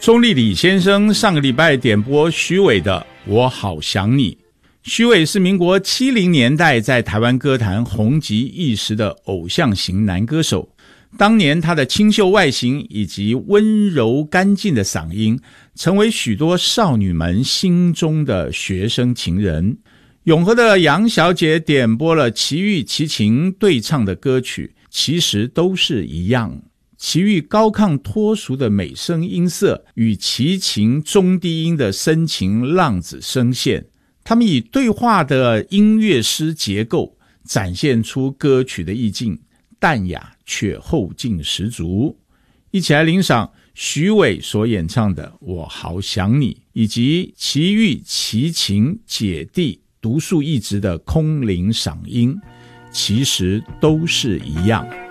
钟丽李先生上个礼拜点播许巍的《我好想你》。许巍是民国70年代在台湾歌坛红极一时的偶像型男歌手。当年他的清秀外形以及温柔干净的嗓音，成为许多少女们心中的学生情人。永和的杨小姐点播了齐豫齐秦对唱的歌曲，其实都是一样。齐豫高亢脱俗的美声音色与齐秦中低音的深情浪子声线，他们以对话的音乐诗结构展现出歌曲的意境，淡雅却后劲十足。一起来领赏许巍所演唱的《我好想你》，以及齐豫齐秦姐弟独树一帜的空灵嗓音，其实都是一样。